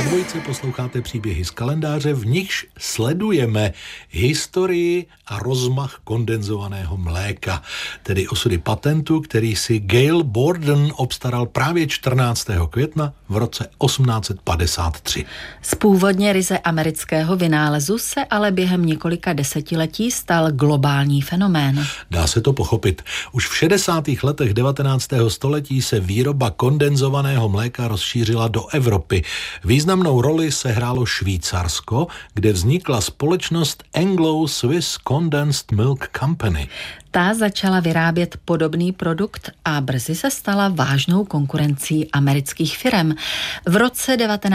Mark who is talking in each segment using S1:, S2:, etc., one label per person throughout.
S1: Dvojce posloucháte příběhy z kalendáře, v nichž sledujeme historii a rozmach kondenzovaného mléka, tedy osudy patentu, který si Gail Borden obstaral právě 14. května v roce 1853.
S2: Z původně ryze amerického vynálezu se ale během několika desetiletí stal globální fenomén.
S1: Dá se to pochopit. Už v 60. letech 19. století se výroba kondenzovaného mléka rozšířila do Evropy. Významnou roli sehrálo Švýcarsko, kde vznikla společnost Anglo-Swiss Condensed Milk Company.
S2: Ta začala vyrábět podobný produkt a brzy se stala vážnou konkurencí amerických firem. V roce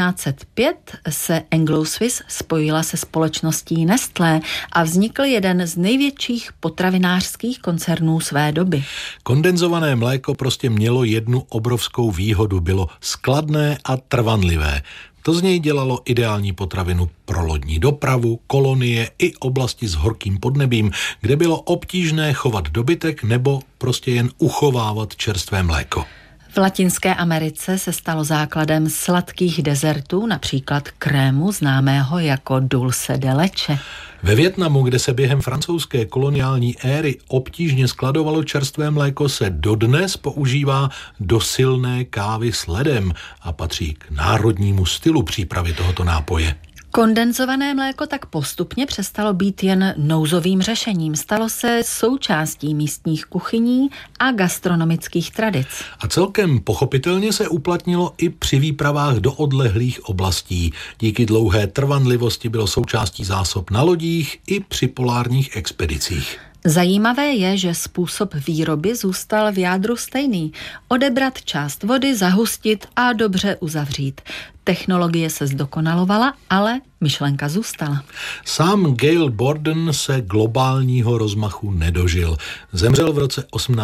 S2: 1905 se Anglo-Swiss spojila se společností Nestlé a vznikl jeden z největších potravinářských koncernů své doby.
S1: Kondenzované mléko prostě mělo jednu obrovskou výhodu, bylo skladné a trvanlivé. To z něj dělalo ideální potravinu pro lodní dopravu, kolonie i oblasti s horkým podnebím, kde bylo obtížné chovat dobytek nebo prostě jen uchovávat čerstvé mléko.
S2: V Latinské Americe se stalo základem sladkých dezertů, například krému známého jako dulce de leche.
S1: Ve Vietnamu, kde se během francouzské koloniální éry obtížně skladovalo čerstvé mléko, se dodnes používá do silné kávy s ledem a patří k národnímu stylu přípravy tohoto nápoje.
S2: Kondenzované mléko tak postupně přestalo být jen nouzovým řešením. Stalo se součástí místních kuchyní a gastronomických tradic.
S1: A celkem pochopitelně se uplatnilo i při výpravách do odlehlých oblastí. Díky dlouhé trvanlivosti bylo součástí zásob na lodích i při polárních expedicích.
S2: Zajímavé je, že způsob výroby zůstal v jádru stejný. Odebrat část vody, zahustit a dobře uzavřít. Technologie se zdokonalovala, ale myšlenka zůstala.
S1: Sám Gail Borden se globálního rozmachu nedožil. Zemřel v roce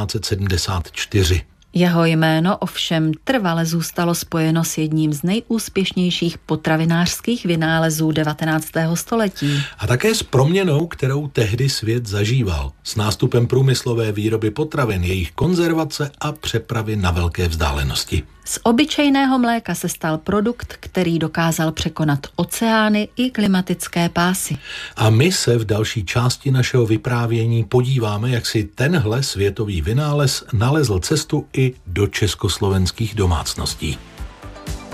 S1: 1874.
S2: Jeho jméno ovšem trvale zůstalo spojeno s jedním z nejúspěšnějších potravinářských vynálezů 19. století.
S1: A také s proměnou, kterou tehdy svět zažíval. S nástupem průmyslové výroby potravin, jejich konzervace a přepravy na velké vzdálenosti.
S2: Z obyčejného mléka se stal produkt, který dokázal překonat oceány i klimatické pásy.
S1: A my se v další části našeho vyprávění podíváme, jak si tenhle světový vynález nalezl cestu i do československých domácností.